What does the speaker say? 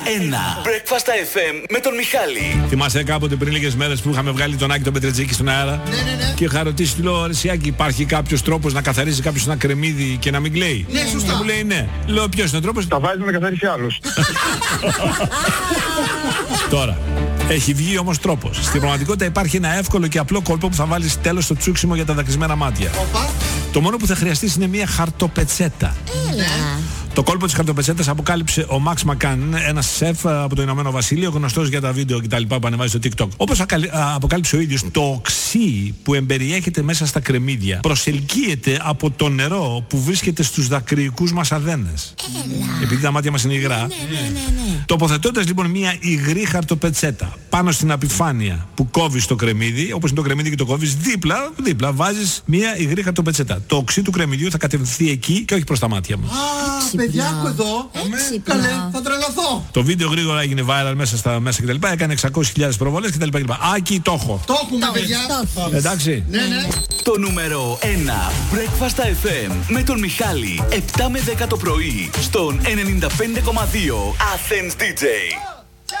Breakfast FM με τον Μιχάλη. Θυμάσαι κάποτε πριν λίγες μέρες που είχαμε βγάλει τον Άκη τον Πετρετζίκη στον αέρα? Ναι. Και είχα ρωτήσει, του λέω, ρε Άκη, υπάρχει κάποιος τρόπος να καθαρίζει κάποιος ένα κρεμμύδι και να μην κλαίει? Ναι, σωστά. Και μου λέει ναι. Λέω, ποιος είναι ο τρόπος? Τα βάζει να καθαρίσει άλλους. Τώρα, έχει βγει όμως τρόπος. Στην πραγματικότητα υπάρχει ένα εύκολο και απλό κόλπο που θα βάλεις τέλος στο τσούξιμο για τα δακρυσμένα μάτια. Οπα. Το μόνο που θα χρειαστείς είναι μια χαρτοπετσέτα. Το κόλπο της χαρτοπετσέτας αποκάλυψε ο Μαξ Μακάν, ένας σεφ από το Ηνωμένο Βασίλειο, γνωστός για τα βίντεο κτλ. Που ανεβάζει στο TikTok. Όπως αποκάλυψε ο ίδιος, το οξύ που εμπεριέχεται μέσα στα κρεμμύδια προσελκύεται από το νερό που βρίσκεται στους δακρυϊκούς μας αδένες. Επειδή τα μάτια μας είναι υγρά. Τοποθετώντας λοιπόν μια υγρή χαρτοπετσέτα πάνω στην επιφάνεια που κόβεις το κρεμμύδι, όπως είναι το κρεμμύδι και το κόβεις, δίπλα βάζεις μια υγρή χαρτοπετσέτα. Το οξύ του κρεμμυδιού θα κατευθυνθεί εκεί και όχι προς τα μάτια μας. Παιδιά, άκου εδώ. Καλέ, θα τρελαθώ. Το βίντεο γρήγορα έγινε viral μέσα στα μέσα κτλ. Έκανε 600.000 προβολές κτλ. Άκη, το έχω. Το έχουμε, παιδιά. Εντάξει. Ναι. Το νούμερο 1 Breakfast FM με τον Μιχάλη. 7 με 10 το πρωί στον 95,2 Athens DJ.